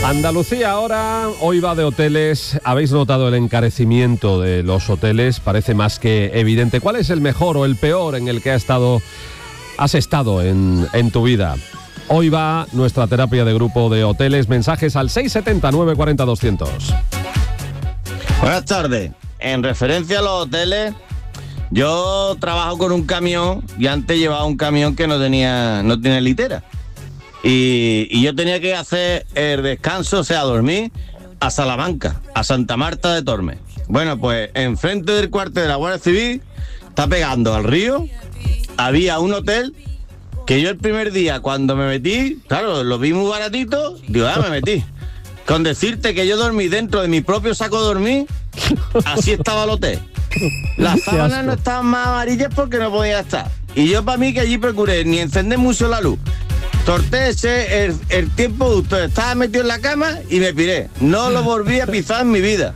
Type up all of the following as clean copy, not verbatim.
Andalucía ahora, hoy va de hoteles. ¿Habéis notado el encarecimiento de los hoteles? Parece más que evidente. ¿Cuál es el mejor o el peor en el que has estado en tu vida? Hoy va nuestra terapia de grupo de hoteles. Mensajes al 679 40 200. Buenas tardes. En referencia a los hoteles, yo trabajo con un camión y antes llevaba un camión que no tenía litera. Y yo tenía que hacer el descanso, o sea, dormir a Salamanca, a Santa Marta de Tormes. Bueno, pues enfrente del cuartel de la Guardia Civil, está pegando al río, había un hotel que yo el primer día cuando me metí, claro, lo vi muy baratito, digo, me metí. Con decirte que yo dormí dentro de mi propio saco de dormir, así estaba el hotel. Las sábanas no estaban más amarillas porque no podía estar. Y yo para mí que allí procuré ni encender mucho la luz. Torté el tiempo justo, estaba metido en la cama y me piré. No lo volví a pisar en mi vida.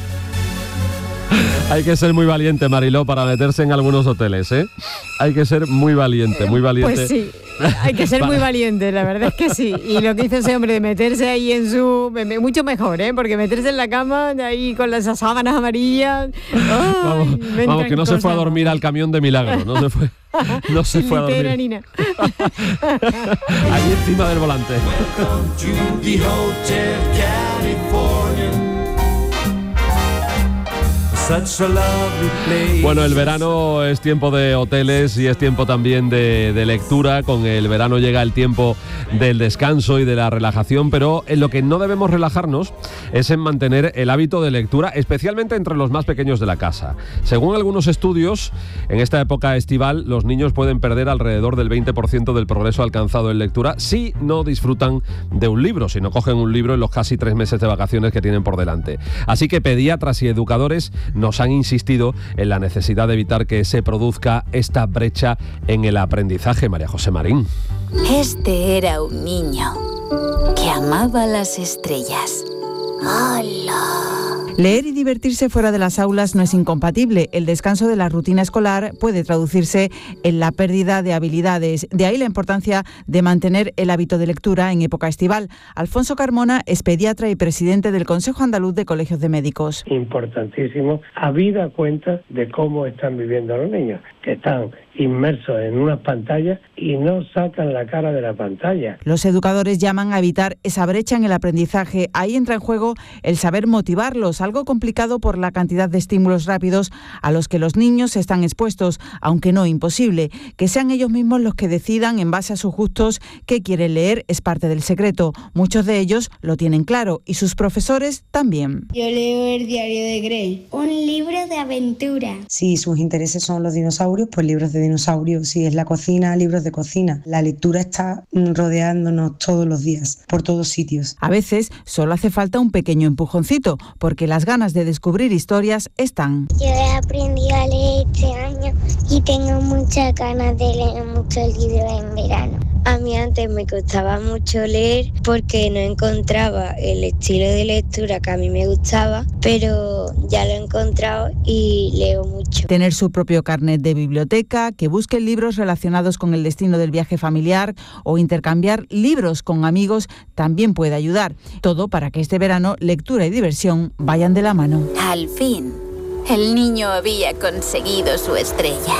Hay que ser muy valiente, Mariló, para meterse en algunos hoteles, ¿eh? Hay que ser muy valiente, muy valiente. Pues sí, hay que ser muy valiente, la verdad es que sí. Y lo que hizo ese hombre de meterse ahí en su... Mucho mejor, ¿eh? Porque meterse en la cama, de ahí con las sábanas amarillas... Vamos, que no se fue a dormir al camión de milagro, no se fue... No se fue a dormir. Allí encima del volante. Bueno, el verano es tiempo de hoteles y es tiempo también de lectura. Con el verano llega el tiempo del descanso y de la relajación, pero en lo que no debemos relajarnos es en mantener el hábito de lectura, especialmente entre los más pequeños de la casa. Según algunos estudios, en esta época estival los niños pueden perder alrededor del 20% del progreso alcanzado en lectura si no disfrutan de un libro, si no cogen un libro en los casi 3 meses de vacaciones que tienen por delante. Así que pediatras y educadores nos han insistido en la necesidad de evitar que se produzca esta brecha en el aprendizaje. María José Marín. Este era un niño que amaba las estrellas. ¡Hola! Leer y divertirse fuera de las aulas no es incompatible. El descanso de la rutina escolar puede traducirse en la pérdida de habilidades. De ahí la importancia de mantener el hábito de lectura en época estival. Alfonso Carmona es pediatra y presidente del Consejo Andaluz de Colegios de Médicos. Importantísimo, habida cuenta de cómo están viviendo los niños, que están inmersos en unas pantallas y no sacan la cara de la pantalla. Los educadores llaman a evitar esa brecha en el aprendizaje. Ahí entra en juego el saber motivarlos, algo complicado por la cantidad de estímulos rápidos a los que los niños están expuestos, aunque no imposible. Que sean ellos mismos los que decidan en base a sus gustos qué quieren leer es parte del secreto. Muchos de ellos lo tienen claro y sus profesores también. Yo leo el diario de Grey, un libro de aventura. Si sus intereses son los dinosaurios, pues libros de dinosaurios. Si es la cocina, libros de cocina. La lectura está rodeándonos todos los días, por todos sitios. A veces solo hace falta un pequeño empujoncito, porque las ganas de descubrir historias están. Yo he aprendido a leer este año y tengo muchas ganas de leer muchos libros en verano. A mí antes me costaba mucho leer porque no encontraba el estilo de lectura que a mí me gustaba, pero ya lo he encontrado y leo mucho. Tener su propio carnet de biblioteca, que busque libros relacionados con el destino del viaje familiar o intercambiar libros con amigos también puede ayudar. Todo para que este verano lectura y diversión vayan de la mano. Al fin, el niño había conseguido su estrella.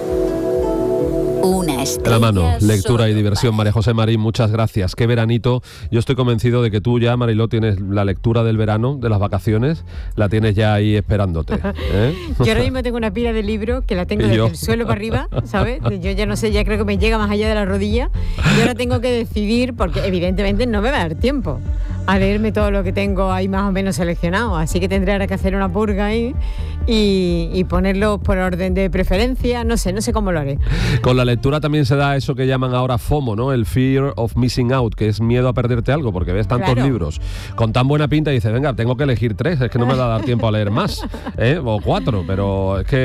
Una estrella. De la mano, lectura y diversión. María José Marín, muchas gracias. Qué veranito. Yo estoy convencido de que tú ya, Mariló, tienes la lectura del verano, de las vacaciones, la tienes ya ahí esperándote, ¿eh? Yo ahora mismo tengo una pila de libros que la tengo desde el suelo para arriba, ¿sabes? Yo ya no sé, ya creo que me llega más allá de la rodilla. Y ahora tengo que decidir, porque evidentemente no me va a dar tiempo a leerme todo lo que tengo ahí más o menos seleccionado. Así que tendré ahora que hacer una purga ahí y ponerlo por orden de preferencia. No sé cómo lo haré. Con la lectura también se da eso que llaman ahora FOMO, ¿no? El fear of missing out, que es miedo a perderte algo, porque ves tantos libros con tan buena pinta y dices, venga, tengo que elegir 3, es que no me va a dar tiempo a leer más, o 4, pero es que